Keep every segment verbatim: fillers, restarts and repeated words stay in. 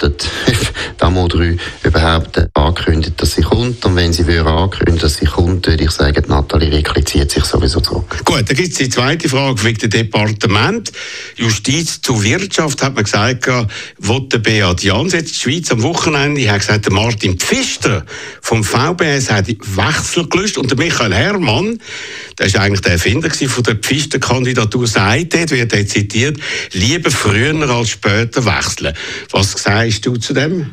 wartet, Damo drei überhaupt ankündigt, dass sie kommt. Und wenn sie würde ankündigen, dass sie kommt, würde ich sagen, Nathalie Rickli zieht sich sowieso zurück. Gut, dann gibt es die zweite Frage wegen dem Departement. Justiz zu Wirtschaft, hat man gesagt, wo der Beat Jans jetzt die Schweiz am Wochenende, hat gesagt, der Martin Pfister vom V B S hat Wechsel gelöst und der Michael Herrmann, der war eigentlich der Erfinder von der Pfister-Kandidatur, sagt dort, wird er zitiert, lieber früher als später wechseln. Was sagst du zu dem?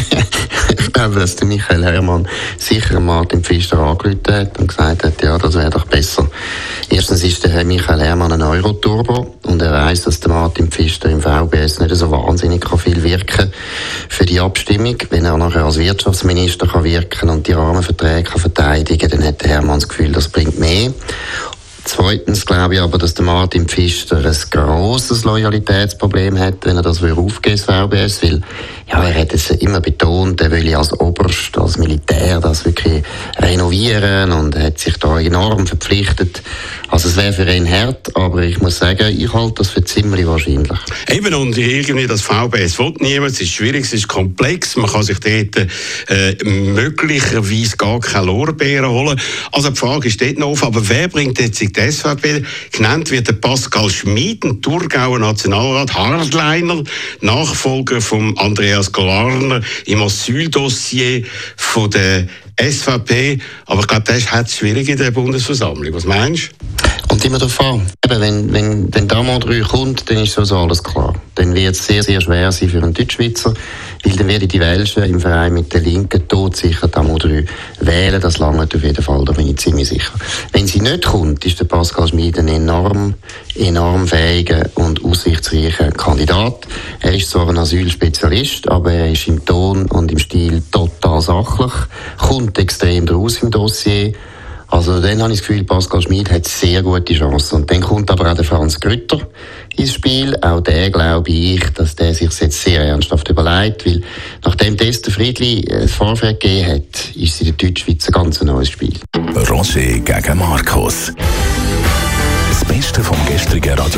Ich glaube, dass der Michael Herrmann sicher Martin Pfister angerufen hat und gesagt hat, ja, das wäre doch besser. Erstens ist der Herr Michael Herrmann ein Euro-Turbo und er weiss, dass der Martin Pfister im V B S nicht so wahnsinnig viel wirken kann für die Abstimmung. Wenn er nachher als Wirtschaftsminister kann wirken und die Rahmenverträge kann verteidigen, dann hat der Herrmann das Gefühl, das bringt mehr. Zweitens glaube ich aber, dass der Martin Pfister ein grosses Loyalitätsproblem hat, wenn er das aufgeben das V B S, weil ja, er hat es immer betont, er will als Oberst, als Militär das wirklich renovieren und er hat sich da enorm verpflichtet. Also es wäre für ihn hart, aber ich muss sagen, ich halte das für ziemlich wahrscheinlich. Eben, und irgendwie das V B S will niemand, es ist schwierig, es ist komplex, man kann sich dort äh, möglicherweise gar keine Lorbeeren holen. Also die Frage ist dort noch auf, aber wer bringt jetzt die S V P? Genannt wird der Pascal Schmid, ein Thurgauer Nationalrat, Hardliner, Nachfolger von Andreas Glarner im Asyldossier von der S V P. Aber ich glaube, das hat es schwierig in der Bundesversammlung. Was meinst du? Kommt immer darauf an. Eben, wenn, wenn, wenn Damo drei kommt, dann ist sowieso alles klar. Dann wird es sehr, sehr schwer sein für einen Deutschschweizer, weil dann werden die Welschen im Verein mit der Linken todsicher Damo drei wählen. Das langt auf jeden Fall, da bin ich ziemlich sicher. Wenn sie nicht kommt, ist der Pascal Schmid ein enorm, enorm fähiger und aussichtsreicher Kandidat. Er ist zwar ein Asylspezialist, aber er ist im Ton und im Stil total sachlich, kommt extrem draus im Dossier. Also dann habe ich das Gefühl, Pascal Schmid hat sehr gute Chancen. Und dann kommt aber auch der Franz Grütter ins Spiel. Auch der glaube ich, dass der sich jetzt sehr ernsthaft überlegt, weil nachdem Esther Friedli ein Vorfeld gegeben hat, ist sie in der Deutschschweiz ein ganz neues Spiel. Roger gegen Markus. Das Beste vom gestrigen Radio